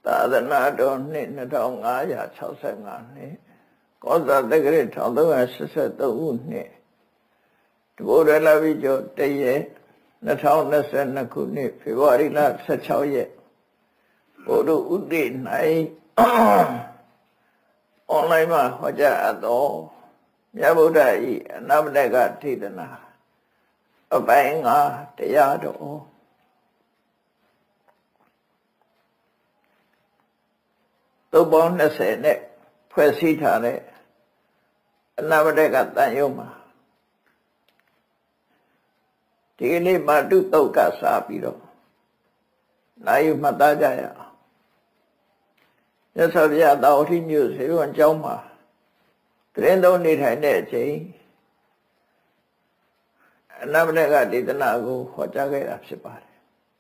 သာသနာတော်နှစ်2565နှစ်ကောဇာတက္ကရာ1383ခုနှစ်တဘိုးရလာပြီးကျော်တရက်2022ခုနှစ်ဖေဖော်ဝါရီလ16ရက်ဘုဒ္ဓဥဒိ၌အွန်လိုင်းမှာဟောကြားအပ်သောမြတ်ဗုဒ္ဓ၏အနမတကထေသနာအပိုင်းငါတရားတော်သုတ်ပေါင်း20နဲ့ဖွဲ့စည်းထားတဲ့အနမတကတန်ရုံမှာဒီကနေ့မာတုတုတ်ကစားပြီးတော့နိုင်မှတ်သားကြရအောင်မြတ်စွာဘုရားတာဝတိမြို့စေရွံကျောင်းမှာတရင်သုံးနေထိုင်တဲ့အချိန်အနမတကဒေသနာကိုဟောကြားခဲ့တာဖြစ်ပါတယ်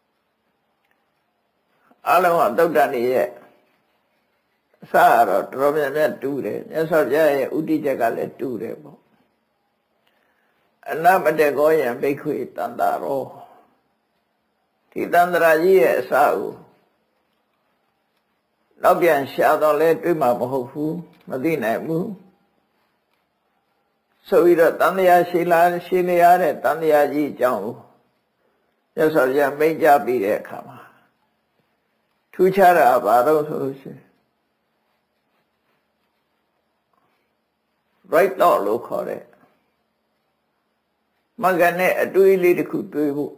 အလုံးကသုတ်တန်ရဲ့အစတော့တော်များများတူတယ်မြတ်စွာဘုရားရဲ့ဥတည်ချက်ကလည်းတူတယ်ပေါ့အနမတကောယံဘိက္ခွေတန္တာရောဒီတန္တရာကြီးရဲ့အစကိုနောက်ပြန်ရှာတော့လဲတွေ့မှာမဟုတ်ဘူးမသိနိုင်ဘူးဆိုပြီးတော့တန်တရားရှိနေရတဲ့တန်တရားကြီးအကြောင်းကိုမြတ်စွာဘုရားမိန့်ကြားပြီးတဲ့အခါမှာထူးခြားတာဘာလို့ဆိုလို့ရှိရင် right thought လို့ခေါ်တဲ့မဂ္ဂနဲ့အတွေးလေးတစ်ခုတွေးဖို့